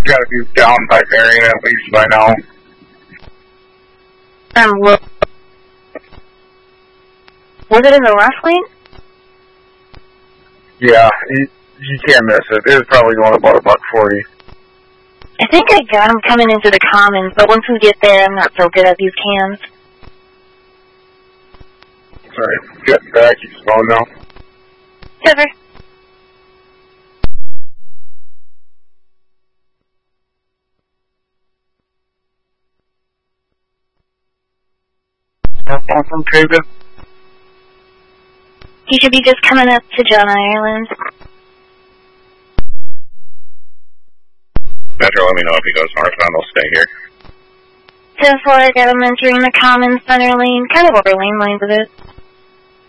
Gotta be down by Marion at least by now. Was it in the left lane? Yeah, you can't miss it. It was probably going about $140. I think I got him coming into the commons, but once we get there, I'm not so good at these cams. Sorry, getting back. He's going now. Never. From Craven. He should be just coming up to John Ireland. Metro, let me know if he goes northbound. I'll stay here. 10-4, I got him entering the common center lane, kind of over lane line with it.